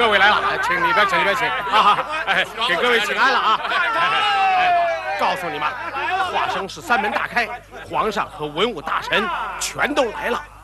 各位来了，请里边请，里边请啊！哎，给各位请安了啊！告诉你们，华生市三门大开，皇上和文武大臣全都来了。